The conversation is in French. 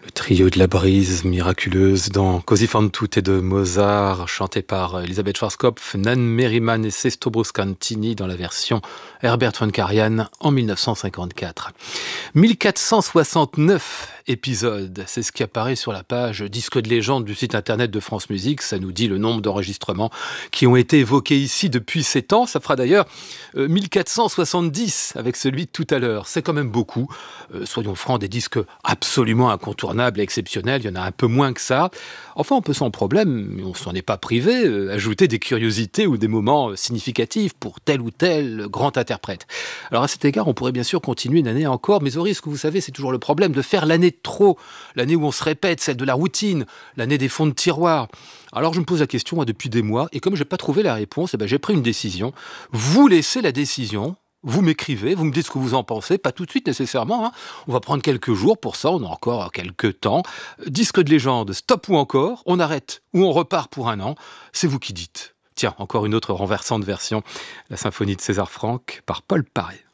Trio de la brise miraculeuse dans Così fan tutte de Mozart, chanté par Elisabeth Schwarzkopf, Nan Merriman et Sesto Bruscantini dans la version Herbert von Karajan en 1954. 1469 épisodes, c'est ce qui apparaît sur la page disque de légende du site internet de France Musique. Ça nous dit le nombre d'enregistrements qui ont été évoqués ici depuis ces temps. Ça fera d'ailleurs 1470 avec celui de tout à l'heure. C'est quand même beaucoup. Soyons francs, des disques absolument incontournables et exceptionnels, il y en a un peu moins que ça. Enfin, on peut sans problème, mais on s'en est pas privé, ajouter des curiosités ou des moments significatifs pour tel ou tel grand interprète. Alors à cet égard, on pourrait bien sûr continuer une année encore, mais au risque, vous savez, c'est toujours le problème de faire l'année de trop, l'année où on se répète, celle de la routine, l'année des fonds de tiroir. Alors je me pose la question depuis des mois, et comme je n'ai pas trouvé la réponse, j'ai pris une décision. Vous laissez la décision. Vous m'écrivez, vous me dites ce que vous en pensez, pas tout de suite nécessairement, hein. On va prendre quelques jours pour ça, on a encore quelques temps. Disque de légende, stop ou encore, on arrête ou on repart pour un an, c'est vous qui dites. Tiens, encore une autre renversante version, la symphonie de César Franck par Paul Paré.